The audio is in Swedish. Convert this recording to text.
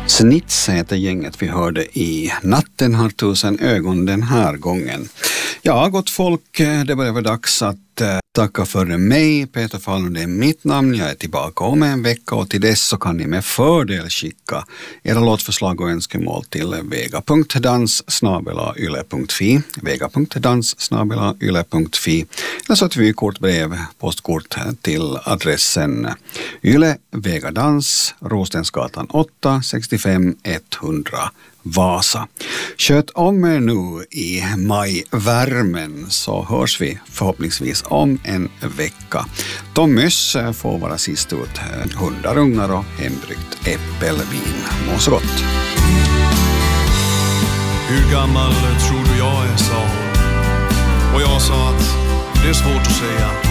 Snitts heter gänget vi hörde i Natten har tusen ögon den här gången. Ja, gott folk, det börjar vara dags att tacka för mig. Peter Fallon, det är mitt namn. Jag är tillbaka om en vecka och till dess så kan ni med fördel skicka era låtförslag och önskemål till vega.dans@yle.fi vega.dans@yle.fi eller så att vi kortbrev, postkort till adressen Yle, Vegadans, Rostensgatan 8, 65 100 Vasa. Sköt om er nu i majvärmen så hörs vi förhoppningsvis om en vecka. Tom Möss får vara sist ut. Hundarungar och hembryggt äppelvin. Må så gott. Hur gammal tror du jag är, sa hon. Och jag sa att det är svårt att säga.